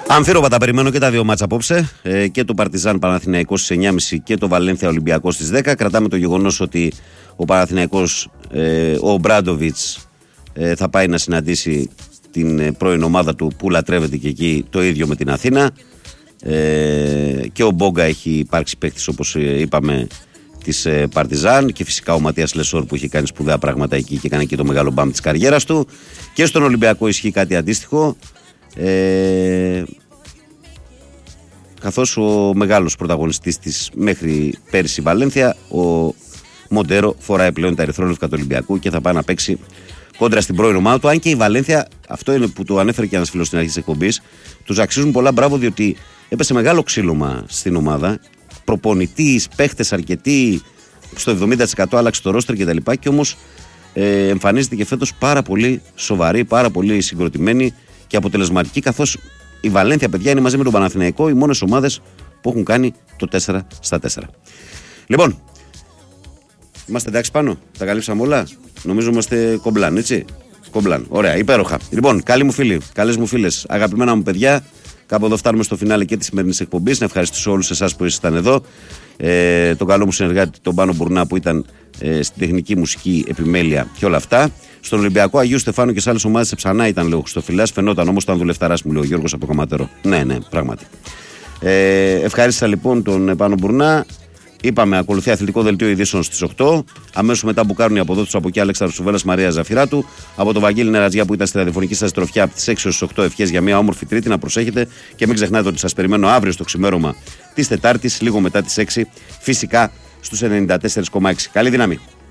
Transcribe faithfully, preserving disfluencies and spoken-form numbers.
Αμφίροπα τα περιμένω και τα δύο μάτσα απόψε. Ε, και το Παρτιζάν Παναθηναϊκός στις εννιά και μισή και το Βαλένθια Ολυμπιακός στις δέκα. Κρατάμε το γεγονός ότι ο Παναθηναϊκός, ε, ο Μπράντοβιτς, ε, θα πάει να συναντήσει την πρώην ομάδα του που λατρεύεται και εκεί, το ίδιο με την Αθήνα. Ε, και ο Μπόγκα έχει υπάρξει παίκτης, όπως είπαμε, της ε, Παρτιζάν, και φυσικά ο Ματίας Λεσόρ που έχει κάνει σπουδαία πράγματα εκεί και έκανε εκεί το μεγάλο μπαμ της καριέρας του. Και στον Ολυμπιακό ισχύει κάτι αντίστοιχο. Ε, καθώς ο μεγάλος πρωταγωνιστής της μέχρι πέρυσι Βαλένθια, ο Μοντέρο, φοράει πλέον τα ερυθρόλευκα του Ολυμπιακού και θα πάει να παίξει κόντρα στην πρώην ομάδα του. Αν και η Βαλένθια, αυτό είναι που το ανέφερε και ένας φίλος στην αρχή της εκπομπής, τους αξίζουν πολλά μπράβο, διότι έπεσε μεγάλο ξύλωμα στην ομάδα. Προπονητής, παίχτες αρκετοί, στο εβδομήντα τοις εκατό άλλαξε το ρόστερ κτλ. Και, και όμως ε, εμφανίζεται και φέτος πάρα πολύ σοβαρή, πάρα πολύ συγκροτημένη και αποτελεσματική, καθώς η Βαλένθια, παιδιά, είναι μαζί με τον Παναθηναϊκό οι μόνες ομάδες που έχουν κάνει το τέσσερα στα τέσσερα. Λοιπόν, είμαστε εντάξει πάνω, τα καλύψαμε όλα. Νομίζω είμαστε κομπλάν, έτσι. Κομπλάν, ωραία, υπέροχα. Λοιπόν, καλοί μου φίλοι, καλές μου φίλες, αγαπημένα μου παιδιά, κάπου εδώ φτάνουμε στο φινάλε και της σημερινής εκπομπής. Να ευχαριστήσω όλους εσάς που ήσασταν εδώ. Ε, τον καλό μου συνεργάτη, τον Πάνο Μπουρνά, που ήταν ε, στην τεχνική μουσική επιμέλεια και όλα αυτά. Στον Ολυμπιακό Αγίου Στεφάνου και σε άλλες ομάδες σε Ψανά ήταν λίγο Χριστοφυλάς. Φαινόταν όμως ήταν δουλευταράς, μου λέει ο Γιώργος από το Καματερό. Ναι, ναι, πράγματι. Ε, ευχαρίστησα λοιπόν τον Πάνο Μπουρνά. Είπαμε, ακολουθεί αθλητικό δελτίο ειδήσεων στις οκτώ. Αμέσως μετά μπουκάρουν οι αποδότες από εκεί Αλέξανδρος Σουβέλλας, Μαρία Ζαφυράτου. Από τον Βαγγέλη Νερατζιά που ήταν στη ραδιοφωνική σας τροφιά από τις έξι έως τις οκτώ. Ευχές για μια όμορφη Τρίτη, να προσέχετε και μην ξεχνάτε ότι σας περιμένω αύριο στο ξημέρωμα της Τετάρτης, λίγο μετά τις έξι, φυσικά στους ενενήντα τέσσερα κόμμα έξι. Καλή δύναμη.